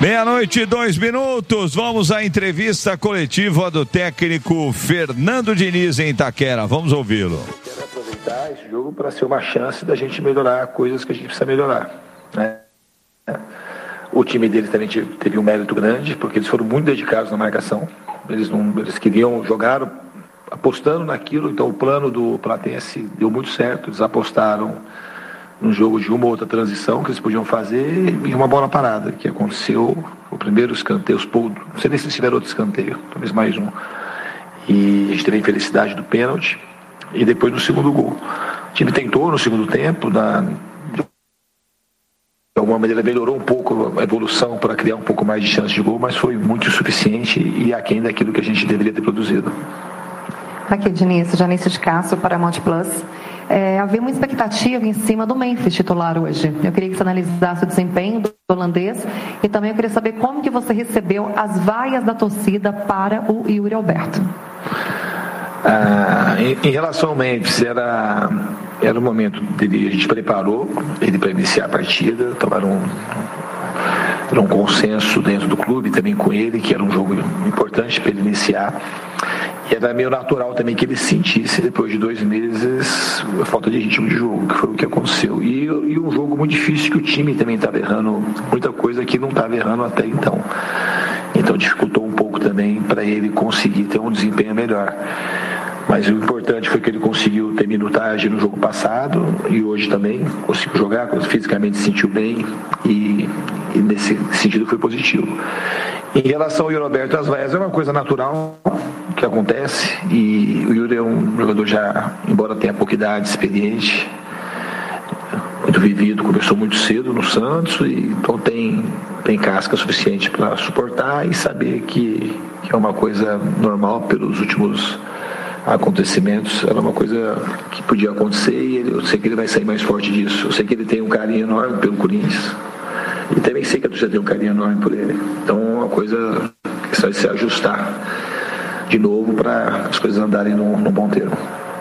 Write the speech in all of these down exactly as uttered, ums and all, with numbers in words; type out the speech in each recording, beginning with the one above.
Meia-noite, dois minutos. Vamos à entrevista coletiva do técnico Fernando Diniz em Itaquera. Vamos ouvi-lo. Eu quero aproveitar esse jogo para ser uma chance da gente melhorar coisas que a gente precisa melhorar, né? O time deles também teve um mérito grande, porque eles foram muito dedicados na marcação. Eles, não, eles queriam jogar apostando naquilo, então o plano do Platense deu muito certo. Eles apostaram num jogo de uma ou outra transição que eles podiam fazer e uma bola parada, que aconteceu o primeiro escanteio, os poucos, não sei nem se tiveram outro escanteio, talvez mais um. E a gente teve a infelicidade do pênalti e depois no segundo gol. O time tentou no segundo tempo, na, de alguma maneira melhorou um pouco a evolução para criar um pouco mais de chance de gol, mas foi muito insuficiente e aquém daquilo que a gente deveria ter produzido. Aqui, Diniz, Janice de Castro, Paramount Plus. É, havia uma expectativa em cima do Memphis titular hoje. Eu queria que você analisasse o desempenho do holandês e também eu queria saber como que você recebeu as vaias da torcida para o Yuri Alberto. Ah, em, em relação ao Memphis, era, era o momento dele, a gente preparou ele para iniciar a partida, tomaram um, era um consenso dentro do clube, também com ele, que era um jogo importante para ele iniciar. E era meio natural também que ele sentisse, depois de dois meses, a falta de ritmo de jogo, que foi o que aconteceu. E, e um jogo muito difícil, que o time também estava errando muita coisa que não estava errando até então. Então dificultou um pouco também para ele conseguir ter um desempenho melhor. Mas o importante foi que ele conseguiu ter minutagem no jogo passado e hoje também conseguiu jogar, fisicamente se sentiu bem e, e nesse sentido foi positivo. Em relação ao Yuri Alberto e as vaias, é uma coisa natural que acontece e o Yuri é um jogador já, embora tenha pouca idade, experiente, muito vivido, começou muito cedo no Santos e então tem, tem casca suficiente para suportar e saber que, que é uma coisa normal pelos últimos acontecimentos, era uma coisa que podia acontecer e ele, eu sei que ele vai sair mais forte disso. Eu sei que ele tem um carinho enorme pelo Corinthians e também sei que a torcida tem um carinho enorme por ele. Então é uma coisa que só de se ajustar de novo para as coisas andarem no, no bom termo.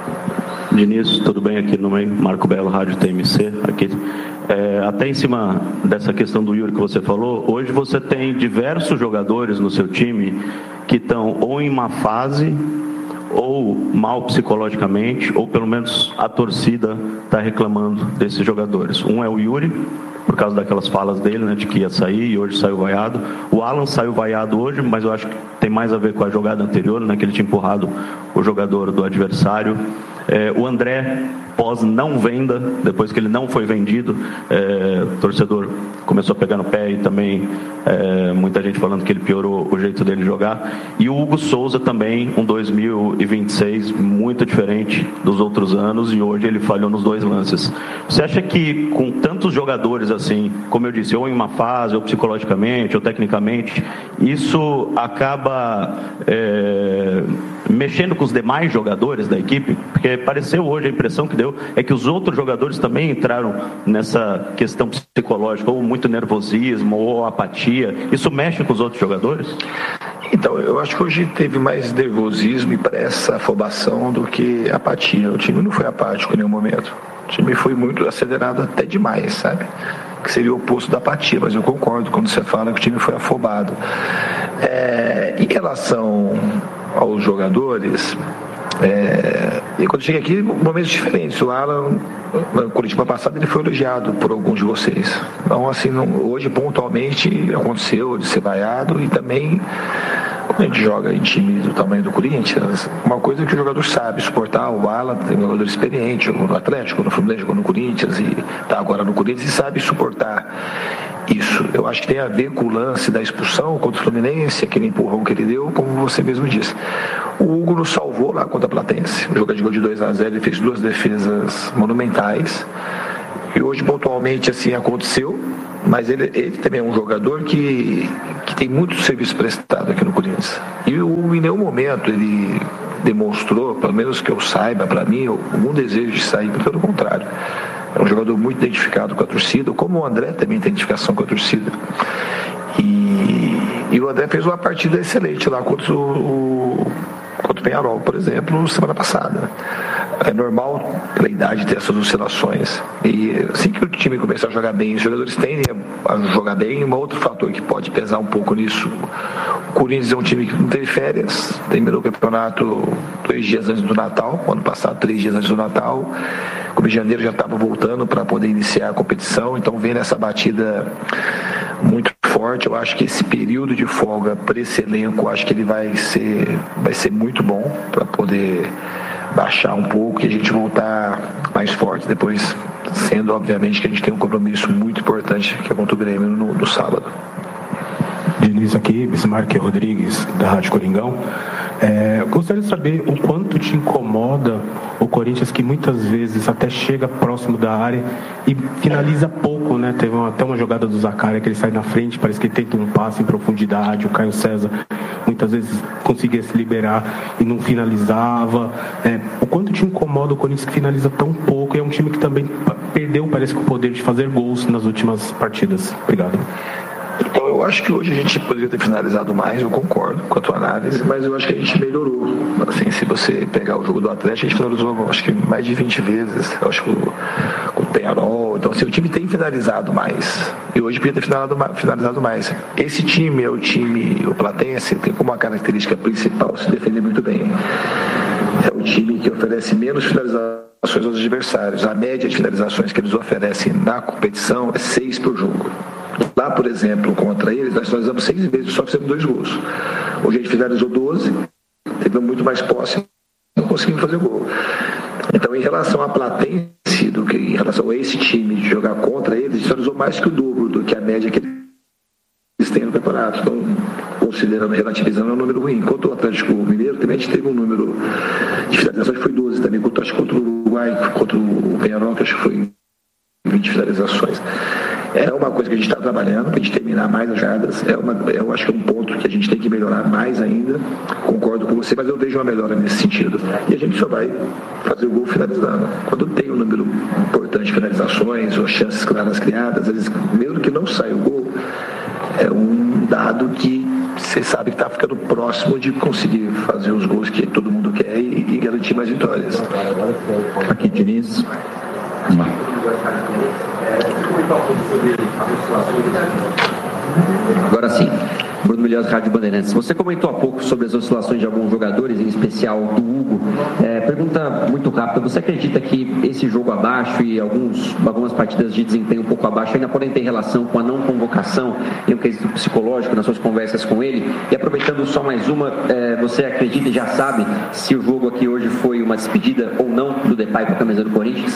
Diniz, tudo bem aqui no meio? Marco Belo, Rádio T M C aqui. É, até em cima dessa questão do Yuri que você falou, hoje você tem diversos jogadores no seu time que estão ou em uma fase ou mal psicologicamente, ou pelo menos a torcida está reclamando desses jogadores. Um é o Yuri, por causa daquelas falas dele, né, de que ia sair e hoje saiu vaiado. O Alan saiu vaiado hoje, mas eu acho que tem mais a ver com a jogada anterior, né, que ele tinha empurrado o jogador do adversário. É, o André, pós não venda, depois que ele não foi vendido, é, o torcedor começou a pegar no pé e também é, muita gente falando que ele piorou o jeito dele jogar. E o Hugo Souza também, um dois mil e vinte e seis muito diferente dos outros anos e hoje ele falhou nos dois lances. Você acha que com tantos jogadores assim, como eu disse, ou em uma fase, ou psicologicamente, ou tecnicamente, isso acaba é, mexendo com os demais jogadores da equipe? Porque pareceu hoje, a impressão que deu é que os outros jogadores também entraram nessa questão psicológica, ou muito nervosismo, ou apatia. Isso mexe com os outros jogadores? Então, eu acho que hoje teve mais nervosismo e pressa, afobação do que apatia. O time não foi apático em nenhum momento. O time foi muito acelerado até demais, sabe? Que seria o oposto da apatia, mas eu concordo quando você fala que o time foi afobado. É, em relação aos jogadores, é, e quando cheguei aqui, momentos diferentes. O Alan, no Curitiba passado, ele foi elogiado por alguns de vocês. Então, assim, não, hoje pontualmente aconteceu de ser vaiado e também quando a gente joga em time do tamanho do Corinthians, uma coisa que o jogador sabe suportar. O Alan tem um jogador experiente, jogou no Atlético, no Fluminense, jogou no Corinthians e está agora no Corinthians e sabe suportar isso. Eu acho que tem a ver com o lance da expulsão contra o Fluminense, aquele empurrão que ele deu, como você mesmo disse. O Hugo nos salvou lá contra a Platense, o jogo de gol de dois a zero, ele fez duas defesas monumentais e hoje pontualmente assim aconteceu, mas ele, ele também é um jogador que, que tem muito serviço prestado aqui no Corinthians e o Hugo em nenhum momento ele demonstrou, pelo menos que eu saiba, para mim, algum desejo de sair, pelo contrário. É um jogador muito identificado com a torcida, como o André também tem identificação com a torcida. E, e o André fez uma partida excelente lá contra o, o, contra o Peñarol, por exemplo, semana passada. É normal, pela idade, ter essas oscilações. E assim que o time começar a jogar bem, os jogadores tendem a jogar bem. Um outro fator que pode pesar um pouco nisso, o Corinthians é um time que não teve férias, terminou o campeonato dois dias antes do Natal, ano passado, três dias antes do Natal. Como em janeiro já estava voltando para poder iniciar a competição, então vendo essa batida muito forte, eu acho que esse período de folga para esse elenco, eu acho que ele vai ser, vai ser muito bom para poder baixar um pouco e a gente voltar mais forte depois, sendo obviamente que a gente tem um compromisso muito importante que é contra o Grêmio no, no sábado. Diniz aqui, Bismarck Rodrigues, da Rádio Coringão. É, eu gostaria de saber o quanto te incomoda o Corinthians, que muitas vezes até chega próximo da área e finaliza pouco, né? Teve uma, até uma jogada do Zaccaria que ele sai na frente, parece que ele tenta um passe em profundidade, o Caio César muitas vezes conseguia se liberar e não finalizava. É, o quanto te incomoda o Corinthians que finaliza tão pouco e é um time que também perdeu, parece que, o poder de fazer gols nas últimas partidas. Obrigado. Então eu acho que hoje a gente poderia ter finalizado mais, eu concordo com a tua análise, mas eu acho que a gente melhorou. Assim, se você pegar o jogo do Atlético, a gente finalizou acho que mais de vinte vezes, eu acho que o, o Penharol, então assim, o time tem finalizado mais, e hoje podia ter finalizado, finalizado mais. Esse time é o time, o Platense, tem como uma característica principal se defender muito bem. É o time que oferece menos finalizações aos adversários. A média de finalizações que eles oferecem na competição é seis por jogo. Lá, por exemplo, contra eles, nós finalizamos seis vezes, só fizemos dois gols. Hoje a gente finalizou doze, teve muito mais posse, não conseguimos fazer gol. Então, em relação à Platense, do que em relação a esse time de jogar contra eles, a gente finalizou mais que o dobro do que a média que eles têm no campeonato. Então, considerando, relativizando, é um número ruim. Enquanto o Atlético Mineiro, também a gente teve um número de finalizações que foi doze também, enquanto acho que contra o Uruguai, contra o Penharol, que acho que foi vinte finalizações. É uma coisa que a gente está trabalhando para a gente terminar mais as jogadas. É uma, eu acho que é um ponto que a gente tem que melhorar mais ainda. Concordo com você, mas eu vejo uma melhora nesse sentido. E a gente só vai fazer o gol finalizando. Quando tem um número importante de finalizações ou chances claras criadas, eles, mesmo que não saia o gol, é um dado que você sabe que está ficando próximo de conseguir fazer os gols que todo mundo quer e, e garantir mais vitórias. Aqui, Diniz. Agora sim, Bruno Milhões, Rádio Bandeirantes. Você comentou há pouco sobre as oscilações de alguns jogadores, em especial do Hugo. É, pergunta muito rápida, você acredita que esse jogo abaixo e alguns, algumas partidas de desempenho um pouco abaixo ainda podem ter relação com a não convocação e um quesito psicológico nas suas conversas com ele? E aproveitando só mais uma, é, você acredita e já sabe se o jogo aqui hoje foi uma despedida ou não do Depay com a camisa do Corinthians?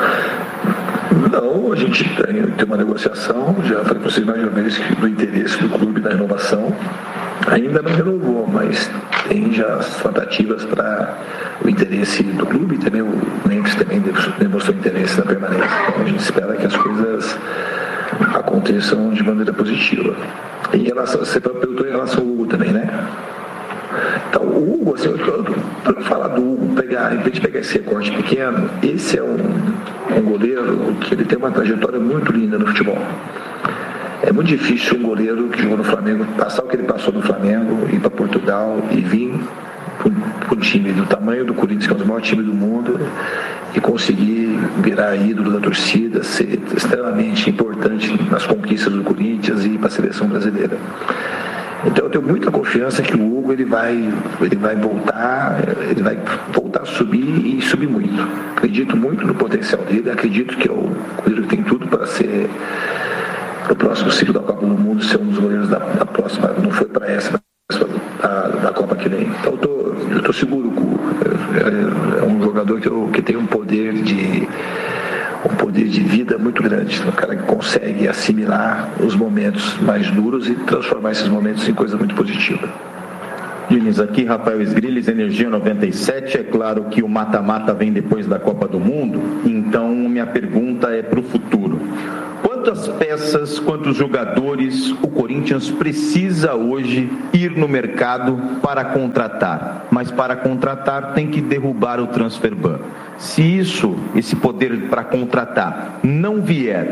Não, a gente tem, tem uma negociação, já falei para vocês mais uma vez que do interesse do clube da renovação, ainda não renovou, mas tem já as tratativas para o interesse do clube, também o Memphis também demonstrou interesse na permanência, então a gente espera que as coisas aconteçam de maneira positiva. Em relação, você perguntou em relação ao Hugo também, né? Então, o Hugo, assim, para falar do Hugo, pegar, em vez de pegar esse recorte pequeno, esse é um, um goleiro que ele tem uma trajetória muito linda no futebol. É muito difícil um goleiro que jogou no Flamengo passar o que ele passou no Flamengo, ir para Portugal e vir para um time do tamanho do Corinthians, que é um dos maiores times do mundo, e conseguir virar ídolo da torcida, ser extremamente importante nas conquistas do Corinthians e ir para a seleção brasileira. Então eu tenho muita confiança que o Hugo ele vai, ele vai voltar, ele vai voltar a subir e subir muito. Acredito muito no potencial dele, acredito que é o goleiro que tem tudo para ser no próximo ciclo da Copa do Mundo, ser um dos goleiros da, da próxima, não foi para essa, mas da, da Copa que vem. Então eu tô, eu tô seguro que o é, é um jogador que, eu, que tem um poder de um poder de vida muito grande, um cara que consegue assimilar os momentos mais duros e transformar esses momentos em coisa muito positiva. Diniz, aqui Rafael Esgrilles, Energia noventa e sete. É claro que o mata-mata vem depois da Copa do Mundo, então minha pergunta é para o futuro. Quantas peças, quantos jogadores o Corinthians precisa hoje ir no mercado para contratar? Mas para contratar tem que derrubar o transfer ban. Se isso, esse poder para contratar não vier,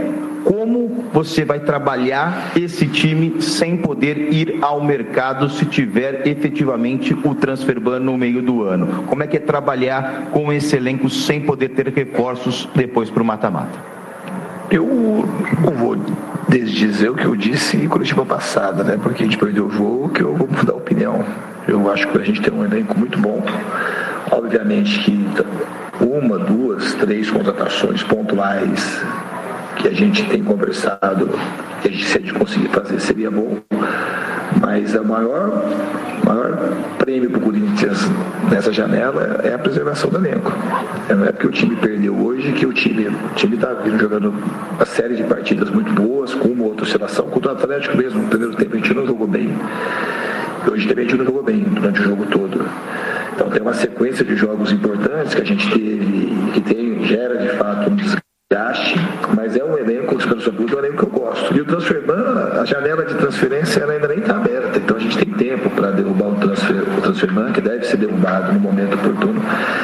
como você vai trabalhar esse time sem poder ir ao mercado se tiver efetivamente o transfer ban no meio do ano? Como é que é trabalhar com esse elenco sem poder ter reforços depois para o mata-mata? Eu não vou desdizer o que eu disse em coletiva passada, né? Porque a gente perdeu o jogo, que eu vou mudar a opinião. Eu acho que a gente tem um elenco muito bom. Obviamente que uma, duas, três contratações pontuais que a gente tem conversado, que a gente, se a gente conseguir fazer, seria bom. Mas o maior, maior prêmio para o Corinthians nessa janela é a preservação do elenco. Não é porque o time perdeu hoje que o time o time está vindo jogando uma série de partidas muito boas, com uma outra oscilação. Contra o Atlético mesmo, no primeiro tempo a gente não jogou bem. Hoje também a gente não jogou bem durante o jogo todo. Então tem uma sequência de jogos importantes que a gente teve, que tem, gera de fato um desgaste, mas é um elenco, o é um elenco que eu gosto. E o transfer ban, a janela de transferência ela ainda nem está aberta, então a gente tem tempo para derrubar o transfer, o transfer ban, que deve ser derrubado no momento oportuno.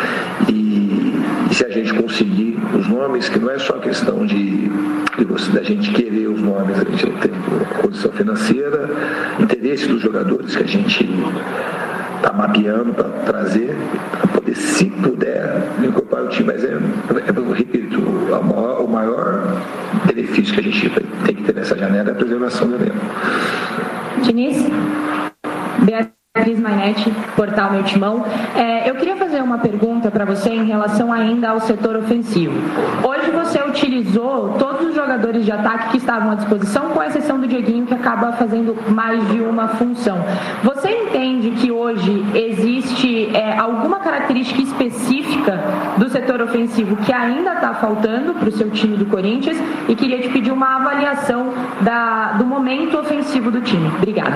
E, e se a gente conseguir os nomes, que não é só questão de, de você, da gente querer os nomes, a gente tem condição financeira, interesse dos jogadores que a gente está mapeando para trazer, para poder, se puder, incorporar o time. Mas é, eu repito, o maior, o maior benefício que a gente tem que ter nessa janela é a preservação do elenco. Diniz, Beatriz Mainetti, Portal Meu Timão. É, eu queria fazer uma pergunta para você em relação ainda ao setor ofensivo. Hoje você utilizou todos os jogadores de ataque que estavam à disposição, com exceção do Dieguinho, que acaba fazendo mais de uma função. Você entende que hoje existe é, alguma característica específica do setor ofensivo que ainda está faltando para o seu time do Corinthians? E queria te pedir uma avaliação da, do momento ofensivo do time. Obrigada.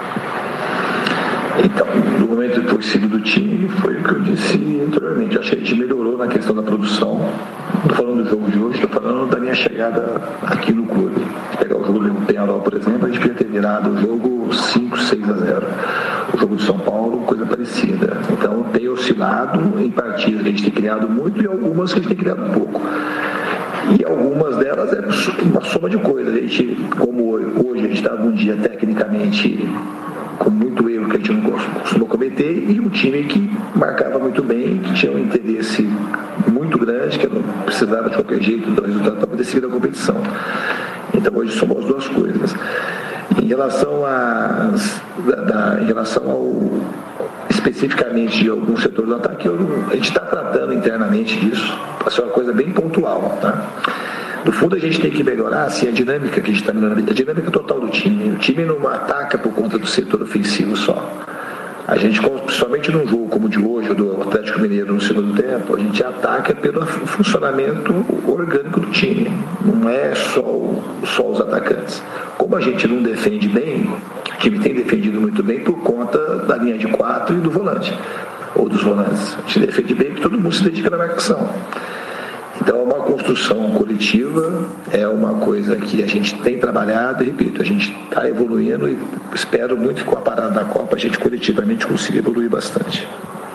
Então, no momento ofensivo do time, foi o que eu disse anteriormente. Eu achei que a gente melhorou na questão da produção. Não estou falando do jogo de hoje, estou falando da minha chegada aqui no clube. Se pegar o jogo do Penharol, por exemplo, a gente podia ter virado o jogo cinco, seis a zero. O jogo de São Paulo, coisa parecida. Então, tem oscilado em partidas que a gente tem criado muito e algumas que a gente tem criado pouco. E algumas delas é uma soma de coisas. A gente, como hoje a gente estava um dia tecnicamente com muito erro que a gente não costuma cometer, e um time que marcava muito bem, que tinha um interesse muito grande, que não precisava de qualquer jeito do resultado para poder seguir a competição. Então hoje somos as duas coisas. Em relação a, da, da, em relação ao especificamente de algum setor do ataque, eu, a gente está tratando internamente disso, para ser uma coisa bem pontual, tá? No fundo, a gente tem que melhorar assim, a dinâmica que a gente está melhorando, a dinâmica total do time. O time não ataca por conta do setor ofensivo só. A gente, principalmente num jogo como o de hoje, ou do Atlético Mineiro no segundo tempo, a gente ataca pelo funcionamento orgânico do time. Não é só, só os atacantes. Como a gente não defende bem, o time tem defendido muito bem por conta da linha de quatro e do volante, ou dos volantes. A gente defende bem porque todo mundo se dedica na marcação. Então é uma construção coletiva, é uma coisa que a gente tem trabalhado, e repito, a gente está evoluindo e espero muito que com a parada da Copa a gente coletivamente consiga evoluir bastante.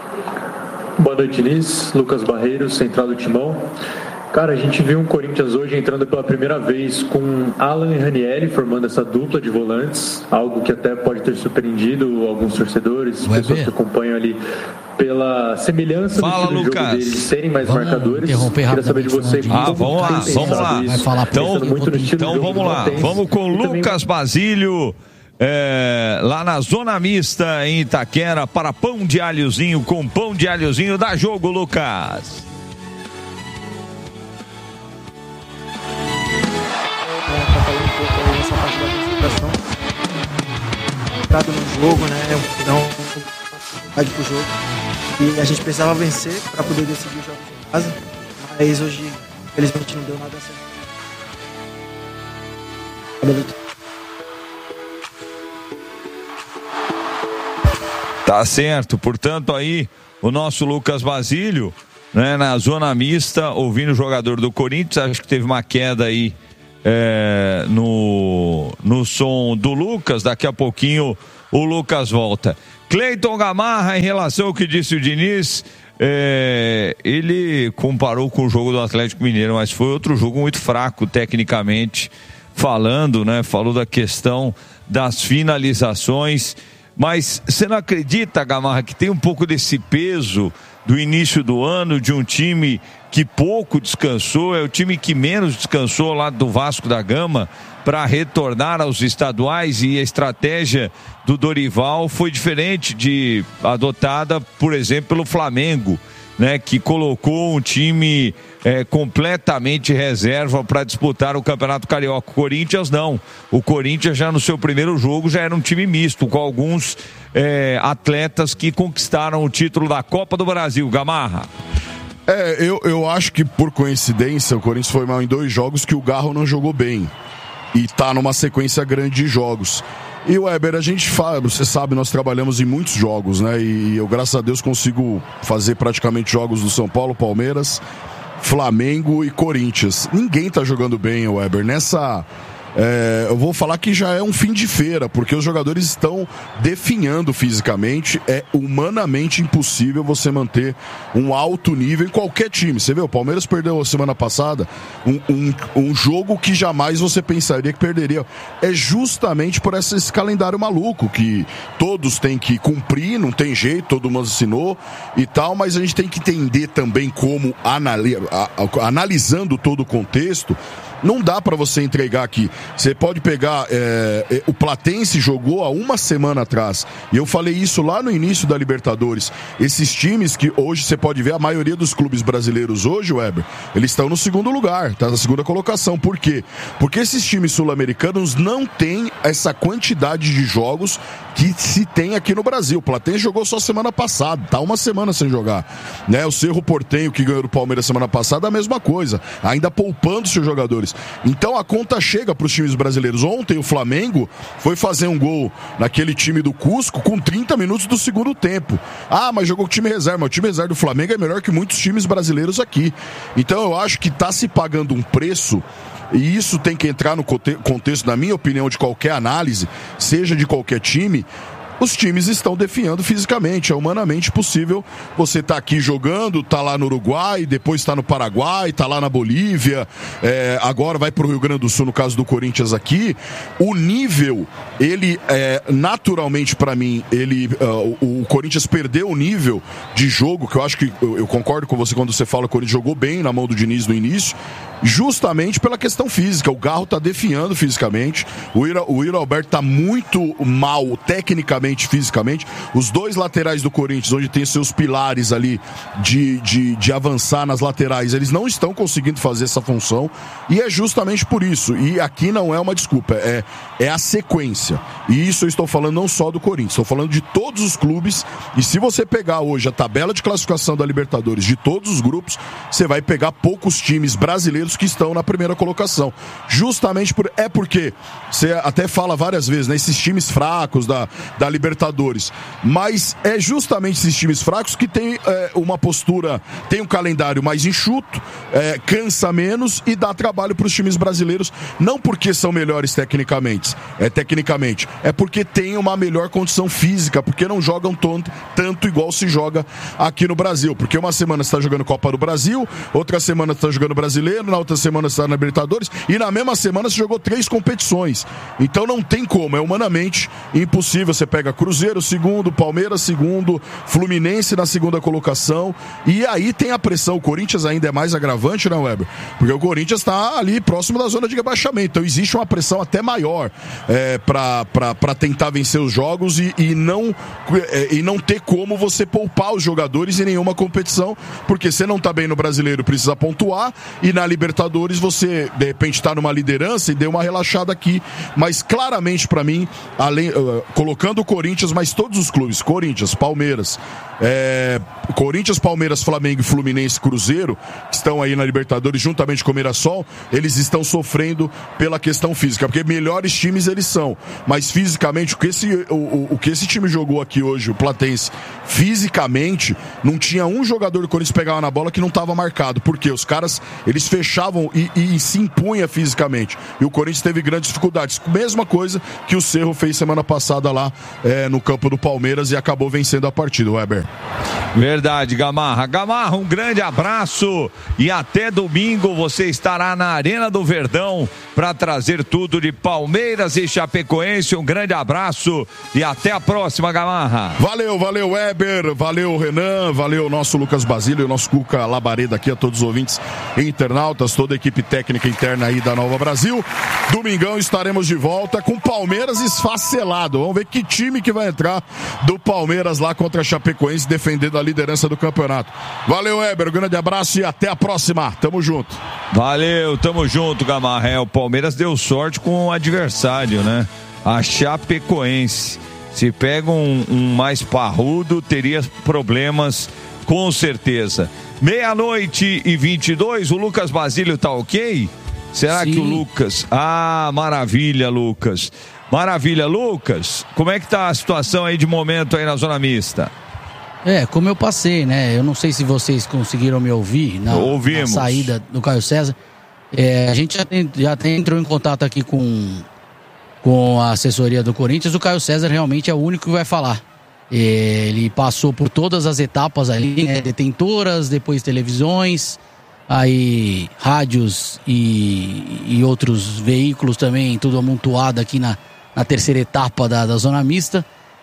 Boa noite, Diniz. Lucas Barreiros, Central do Timão. Cara, a gente viu um Corinthians hoje entrando pela primeira vez com Alan e Ranieri formando essa dupla de volantes, algo que até pode ter surpreendido alguns torcedores, Ué, pessoas que acompanham ali pela semelhança Fala, do estilo de jogo deles de serem mais vamos marcadores. Queria saber de você. Ah, vamos lá, vamos lá. Vai falar então, muito no então vamos lá, vamos com Lucas Basílio. É, lá na Zona Mista em Itaquera para pão de alhozinho com pão de alhozinho. Dá jogo, Lucas. Entrado no jogo, né? Então, vontade pro jogo. E a gente precisava vencer para poder decidir os jogos em casa. Mas hoje, infelizmente, não deu nada certo. Tá certo. Portanto, aí o nosso Lucas Basílio, né, na Zona Mista, ouvindo o jogador do Corinthians, acho que teve uma queda aí. É, no, no som do Lucas, daqui a pouquinho o Lucas volta. Cleiton Gamarra, em relação ao que disse o Diniz, É, ele comparou com o jogo do Atlético Mineiro, mas foi outro jogo muito fraco tecnicamente falando, né? Falou da questão das finalizações, mas você não acredita, Gamarra, que tem um pouco desse peso do início do ano, de um time que pouco descansou, é o time que menos descansou lá do Vasco da Gama para retornar aos estaduais, e a estratégia do Dorival foi diferente de adotada, por exemplo, pelo Flamengo, né, que colocou um time é, completamente reserva para disputar o Campeonato Carioca. O Corinthians não. O Corinthians já no seu primeiro jogo já era um time misto, com alguns é, atletas que conquistaram o título da Copa do Brasil. Gamarra. É, eu, eu acho que por coincidência o Corinthians foi mal em dois jogos que o Garro não jogou bem. E tá numa sequência grande de jogos. E, Weber, a gente fala, você sabe, nós trabalhamos em muitos jogos, né? E eu, graças a Deus, consigo fazer praticamente jogos do São Paulo, Palmeiras, Flamengo e Corinthians. Ninguém tá jogando bem, Weber. Nessa... É, eu vou falar que já é um fim de feira, porque os jogadores estão definhando fisicamente. É humanamente impossível você manter um alto nível em qualquer time. Você vê, o Palmeiras perdeu semana passada um, um, um jogo que jamais você pensaria que perderia. É justamente por esse, esse calendário maluco que todos têm que cumprir, não tem jeito, todo mundo assinou e tal, mas a gente tem que entender também como, anali- a, a, analisando todo o contexto, não dá pra você entregar aqui. Você pode pegar, é, o Platense jogou há uma semana atrás, e eu falei isso lá no início da Libertadores. Esses times que hoje você pode ver, a maioria dos clubes brasileiros hoje, Weber, eles estão no segundo lugar, tá na segunda colocação. Por quê? Porque esses times sul-americanos não têm essa quantidade de jogos que se tem aqui no Brasil. O Platense jogou só semana passada, tá uma semana sem jogar, né? O Cerro Porteño, que ganhou do Palmeiras semana passada, a mesma coisa, ainda poupando seus jogadores. Então a conta chega para os times brasileiros. Ontem o Flamengo foi fazer um gol naquele time do Cusco com trinta minutos do segundo tempo. Ah, mas jogou com o time reserva. O time reserva do Flamengo é melhor que muitos times brasileiros aqui. Então eu acho que está se pagando um preço, e isso tem que entrar no contexto, na minha opinião, de qualquer análise, seja de qualquer time. Os times estão definhando fisicamente, é humanamente possível você tá aqui jogando, tá lá no Uruguai, depois tá no Paraguai, tá lá na Bolívia, é, agora vai pro Rio Grande do Sul, no caso do Corinthians aqui. O nível, ele, é, naturalmente para mim, ele, uh, o, o Corinthians perdeu o nível de jogo, que eu acho que, eu, eu concordo com você quando você fala que o Corinthians jogou bem na mão do Diniz no início, justamente pela questão física. O Garro tá definhando fisicamente, o Ira, o Ira Alberto tá muito mal tecnicamente, fisicamente. Os dois laterais do Corinthians, onde tem seus pilares ali de, de, de avançar nas laterais, eles não estão conseguindo fazer essa função, e é justamente por isso. E aqui não é uma desculpa, é, é a sequência. E isso eu estou falando não só do Corinthians, estou falando de todos os clubes. E se você pegar hoje a tabela de classificação da Libertadores de todos os grupos, você vai pegar poucos times brasileiros que estão na primeira colocação. Justamente por, é porque você até fala várias vezes, né, esses times fracos da, da Libertadores, mas é justamente esses times fracos que tem é, uma postura, tem um calendário mais enxuto, é, cansa menos e dá trabalho para os times brasileiros, não porque são melhores tecnicamente, é, tecnicamente, é porque tem uma melhor condição física, porque não jogam tanto, tanto igual se joga aqui no Brasil, porque uma semana você está jogando Copa do Brasil, outra semana você está jogando Brasileiro, na outra semana você está na Libertadores, e na mesma semana você jogou três competições. Então não tem como, é humanamente impossível. Você pega Cruzeiro segundo, Palmeiras segundo, Fluminense na segunda colocação, e aí tem a pressão. O Corinthians ainda é mais agravante, né, Weber? Porque o Corinthians está ali próximo da zona de rebaixamento, então existe uma pressão até maior é, para tentar vencer os jogos e, e, não, é, e não ter como você poupar os jogadores em nenhuma competição, porque você não está bem no Brasileiro, precisa pontuar, e na Libertadores você de repente está numa liderança e deu uma relaxada aqui. Mas claramente para mim, além, uh, colocando o Corinthians, mas todos os clubes, Corinthians, Palmeiras, é, Corinthians, Palmeiras, Flamengo, Fluminense, Cruzeiro, que estão aí na Libertadores juntamente com o Mirassol, eles estão sofrendo pela questão física, porque melhores times eles são, mas fisicamente o que esse, o, o, o que esse time jogou aqui hoje, o Platense, fisicamente não tinha um jogador do Corinthians que pegava na bola que não estava marcado, porque os caras, eles fechavam e, e se impunha fisicamente, e o Corinthians teve grandes dificuldades, mesma coisa que o Cerro fez semana passada lá é, no campo do Palmeiras e acabou vencendo a partida, Weber. Verdade. verdade, Gamarra. Gamarra, um grande abraço e até domingo você estará na Arena do Verdão para trazer tudo de Palmeiras e Chapecoense. Um grande abraço e até a próxima, Gamarra. Valeu, valeu, Weber, valeu, Renan, valeu nosso Lucas Basílio, o nosso Cuca Labareda aqui, a todos os ouvintes internautas, toda a equipe técnica interna aí da Nova Brasil. Domingão estaremos de volta com Palmeiras esfacelado. Vamos ver que time que vai entrar do Palmeiras lá contra a Chapecoense, defendendo a liderança do campeonato. Valeu, Weber, um grande abraço e até a próxima. Tamo junto. Valeu, tamo junto, Gamarra. É, o Palmeiras deu sorte com o adversário, né? A Chapecoense. Se pega um, um mais parrudo, teria problemas com certeza. Meia-noite e vinte e dois, o Lucas Basílio tá ok? Será Sim. que o Lucas... Ah, maravilha, Lucas. Maravilha, Lucas. Como é que tá a situação aí de momento aí na zona mista? É, como eu passei, né? Eu não sei se vocês conseguiram me ouvir na, na saída do Caio César. É, a gente já, tem, já tem, entrou em contato aqui com, com a assessoria do Corinthians. O Caio César realmente é o único que vai falar. Ele passou por todas as etapas ali, né? Detentoras, depois televisões, aí rádios e, e outros veículos também, tudo amontoado aqui na, na terceira etapa da, da zona mista.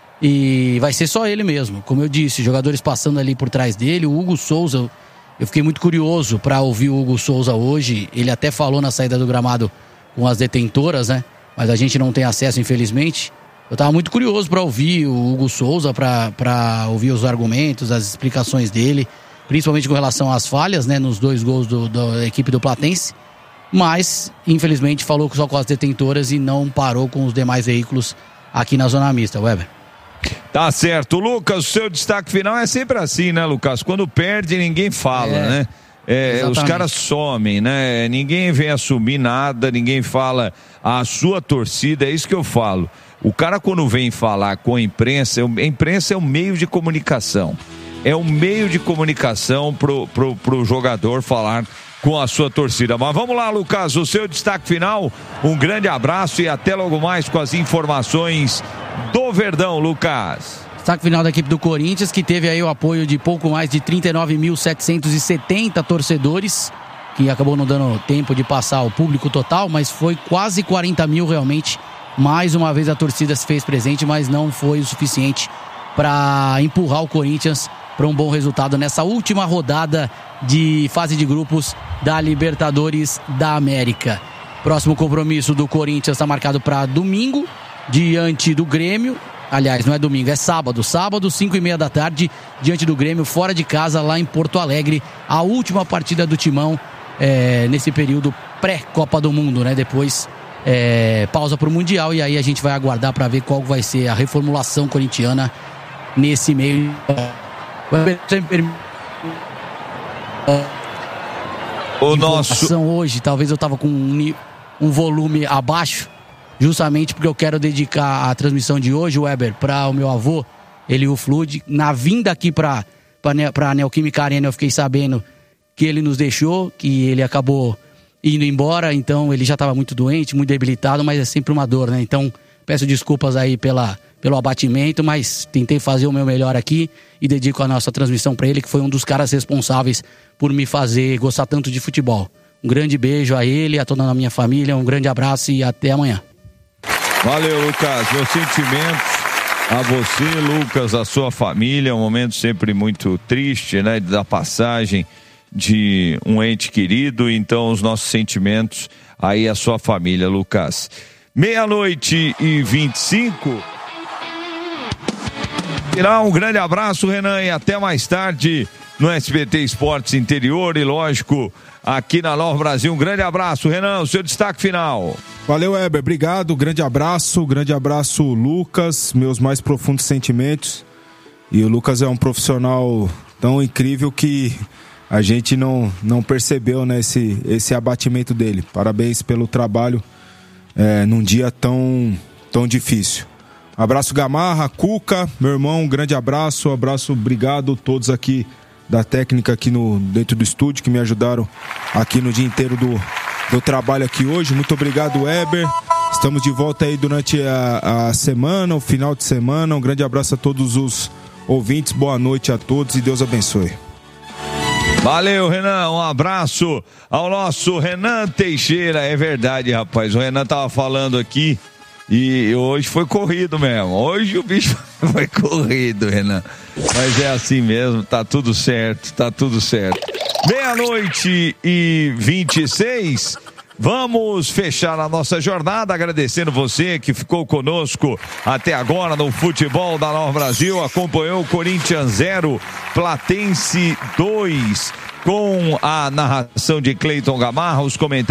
E vai ser só ele mesmo, como eu disse, jogadores passando ali por trás dele. O Hugo Souza, eu fiquei muito curioso para ouvir o Hugo Souza hoje. Ele até falou na saída do gramado com as detentoras, né? Mas a gente não tem acesso, infelizmente. Eu tava muito curioso para ouvir o Hugo Souza, para ouvir os argumentos, as explicações dele, principalmente com relação às falhas, né, nos dois gols do, da equipe do Platense. Mas, infelizmente, falou só com as detentoras e não parou com os demais veículos aqui na zona mista, Weber. Tá certo. Lucas, o seu destaque final é sempre assim, né, Lucas? Quando perde, ninguém fala, é, né? É, os caras somem, né? Ninguém vem assumir nada, ninguém fala a sua torcida, é isso que eu falo. O cara, quando vem falar com a imprensa, a imprensa é um meio de comunicação. É um meio de comunicação pro, pro, pro jogador falar com a sua torcida. Mas vamos lá, Lucas, o seu destaque final. Um grande abraço e até logo mais com as informações do Verdão, Lucas. Destaque final da equipe do Corinthians, que teve aí o apoio de pouco mais de trinta e nove mil setecentos e setenta torcedores, que acabou não dando tempo de passar o público total, mas foi quase quarenta mil realmente. Mais uma vez a torcida se fez presente, mas não foi o suficiente para empurrar o Corinthians para um bom resultado nessa última rodada de fase de grupos da Libertadores da América. Próximo compromisso do Corinthians está marcado para domingo, diante do Grêmio. Aliás, não é domingo, é sábado. Sábado, cinco e meia da tarde, diante do Grêmio, fora de casa, lá em Porto Alegre. A última partida do Timão é, nesse período pré-Copa do Mundo, né? Depois é, pausa para o Mundial e aí a gente vai aguardar para ver qual vai ser a reformulação corintiana nesse meio. O nosso hoje, talvez eu tava com um, um volume abaixo, justamente porque eu quero dedicar a transmissão de hoje, Weber, para o meu avô, Eliu Flude. Na vinda aqui para para a Neoquímica Arena, eu fiquei sabendo que ele nos deixou, que ele acabou indo embora, então ele já estava muito doente, muito debilitado, mas é sempre uma dor, né? Então peço desculpas aí pela pelo abatimento, mas tentei fazer o meu melhor aqui e dedico a nossa transmissão para ele, que foi um dos caras responsáveis por me fazer gostar tanto de futebol. Um grande beijo a ele, a toda a minha família, um grande abraço e até amanhã. Valeu, Lucas. Meus sentimentos a você, Lucas, a sua família. Um momento sempre muito triste, né, da passagem de um ente querido. Então, os nossos sentimentos aí à sua família, Lucas. Meia-noite e vinte e cinco. Um grande abraço, Renan, e até mais tarde no S B T Esportes Interior e, lógico, aqui na Nova Brasil. Um grande abraço, Renan, o seu destaque final. Valeu, Weber, obrigado, grande abraço, grande abraço, Lucas, meus mais profundos sentimentos. E o Lucas é um profissional tão incrível que a gente não, não percebeu, né, esse, esse abatimento dele. Parabéns pelo trabalho é, num dia tão, tão difícil. Abraço, Gamarra, Cuca, meu irmão, um grande abraço, abraço, obrigado todos aqui da técnica aqui no, dentro do estúdio que me ajudaram aqui no dia inteiro do, do trabalho aqui hoje. Muito obrigado, Weber. Estamos de volta aí durante a, a semana, o final de semana. Um grande abraço a todos os ouvintes, boa noite a todos e Deus abençoe. Valeu, Renan, um abraço ao nosso Renan Teixeira. É verdade, rapaz, o Renan tava falando aqui e hoje foi corrido mesmo. Hoje o bicho foi corrido, Renan. Mas é assim mesmo, tá tudo certo, tá tudo certo. Meia-noite e vinte e seis. Vamos fechar a nossa jornada agradecendo você que ficou conosco até agora no Futebol da Nova Brasil, acompanhou o Corinthians zero, Platense dois, com a narração de Cleiton Gamarra, os comentários